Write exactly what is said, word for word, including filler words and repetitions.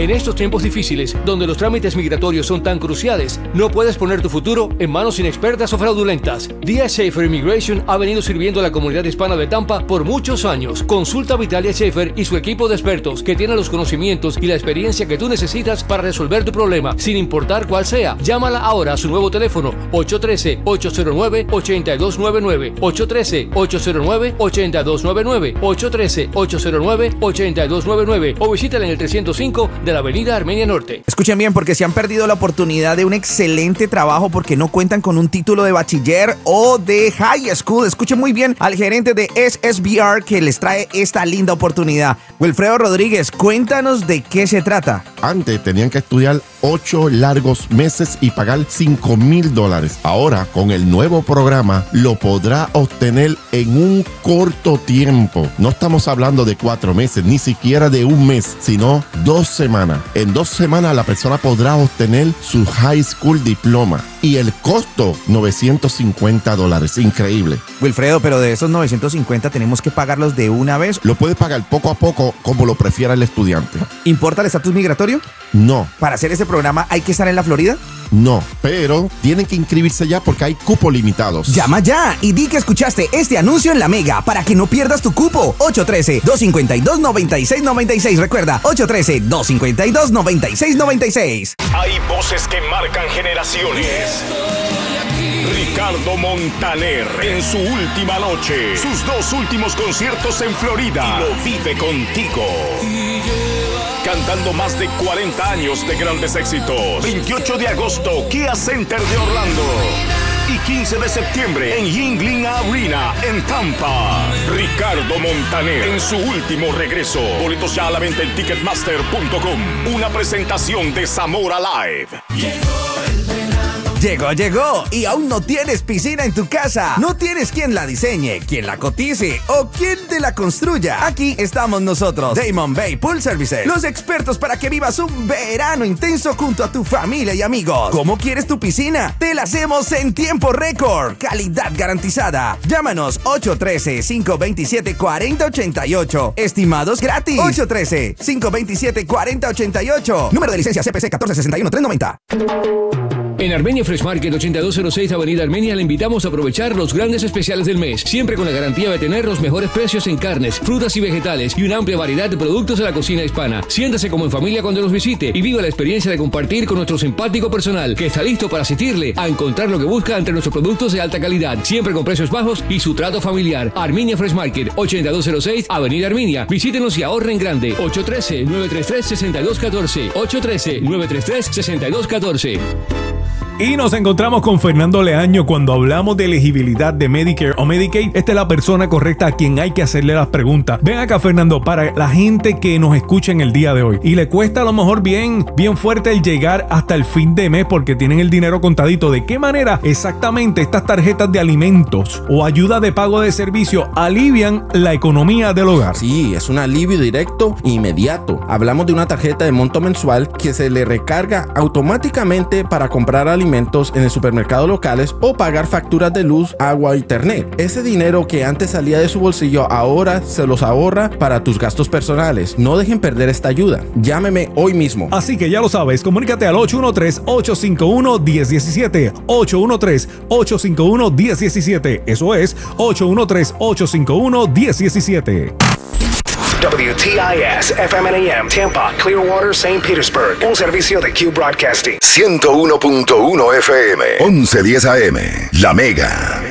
En estos tiempos difíciles, donde los trámites migratorios son tan cruciales, no puedes poner tu futuro en manos inexpertas o fraudulentas. D S Schaefer Immigration ha venido sirviendo a la comunidad hispana de Tampa por muchos años. Consulta a Vitalia Schaefer y su equipo de expertos que tienen los conocimientos y la experiencia que tú necesitas para resolver tu problema, sin importar cuál sea. Llámala ahora a su nuevo teléfono ocho uno tres, ocho cero nueve, ocho dos nueve nueve, ocho uno tres, ocho cero nueve, ocho dos nueve nueve, ocho uno tres, ocho cero nueve, ocho dos nueve nueve o visítala en el trescientos cinco de la avenida Armenia Norte. Escuchen bien, porque si han perdido la oportunidad de un excelente trabajo porque no cuentan con un título de bachiller o de high school, escuchen muy bien al gerente de S S B R que les trae esta linda oportunidad. Wilfredo Rodríguez, cuéntanos de qué se trata. Antes tenían que estudiar ocho largos meses y pagar cinco mil dólares. Ahora, con el nuevo programa, lo podrá obtener en un corto tiempo. No estamos hablando de cuatro meses, ni siquiera de un mes, sino dos semanas. En dos semanas la persona podrá obtener su high school diploma. Y el costo, novecientos cincuenta dólares. Increíble. Wilfredo, pero de esos novecientos cincuenta tenemos que pagarlos de una vez. Lo puede pagar poco a poco, como lo prefiera el estudiante. ¿Importa el estatus migratorio? No. ¿Para hacer ese programa hay que estar en la Florida? No, pero tienen que inscribirse ya porque hay cupos limitados. Llama ya y di que escuchaste este anuncio en La Mega para que no pierdas tu cupo. ocho uno tres, dos cinco dos, nueve seis nueve seis. Recuerda, ocho uno tres, dos cinco dos, nueve seis nueve seis. Hay voces que marcan generaciones. Ricardo Montaner en su última noche, sus dos últimos conciertos en Florida, y lo vive contigo. Cantando más de cuarenta años de grandes éxitos. veintiocho de agosto, Kia Center de Orlando. Y quince de septiembre en Yuengling Arena en Tampa. Ricardo Montaner en su último regreso. Boletos ya a la venta en ticketmaster punto com. Una presentación de Zamora Live. Llegó, llegó, y aún no tienes piscina en tu casa. No tienes quien la diseñe, quien la cotice o quien te la construya. Aquí estamos nosotros, Damon Bay Pool Services, los expertos para que vivas un verano intenso junto a tu familia y amigos. ¿Cómo quieres tu piscina? Te la hacemos en tiempo récord, calidad garantizada. Llámanos ocho uno tres, cinco dos siete, cuatro cero ocho ocho. Estimados gratis. ocho uno tres, cinco dos siete, cuatro cero ocho ocho. Número de licencia C P C catorce sesenta y uno, trescientos noventa. En Armenia Fresh Market ochenta y dos cero seis Avenida Armenia le invitamos a aprovechar los grandes especiales del mes, siempre con la garantía de tener los mejores precios en carnes, frutas y vegetales y una amplia variedad de productos de la cocina hispana. Siéntase como en familia cuando nos visite y viva la experiencia de compartir con nuestro simpático personal que está listo para asistirle a encontrar lo que busca entre nuestros productos de alta calidad, siempre con precios bajos y su trato familiar. Armenia Fresh Market ochenta y dos cero seis Avenida Armenia. Visítenos y ahorren grande. ocho uno tres, nueve tres tres, seis dos uno cuatro. ocho uno tres, nueve tres tres, seis dos uno cuatro. Y nos encontramos con Fernando Leaño. Cuando hablamos de elegibilidad de Medicare o Medicaid, esta es la persona correcta a quien hay que hacerle las preguntas. Ven acá, Fernando, para la gente que nos escucha en el día de hoy y le cuesta a lo mejor bien, bien fuerte el llegar hasta el fin de mes porque tienen el dinero contadito. ¿De qué manera exactamente estas tarjetas de alimentos o ayuda de pago de servicio alivian la economía del hogar? Sí, es un alivio directo e inmediato. Hablamos de una tarjeta de monto mensual que se le recarga automáticamente para comprar alimentos en el supermercado locales o pagar facturas de luz, agua, internet. Ese dinero que antes salía de su bolsillo ahora se los ahorra para tus gastos personales. No dejen perder esta ayuda. Llámeme hoy mismo. Así que ya lo sabes, comunícate al ocho uno tres, ocho cinco uno, uno cero uno siete. ocho uno tres, ocho cinco uno, uno cero uno siete. Eso es ocho uno tres, ocho cinco uno, uno cero uno siete. W T I S F M N A M Tampa, Clearwater, Saint Petersburg. Un servicio de Q Broadcasting. ciento uno punto uno F M, once diez A M. La Mega.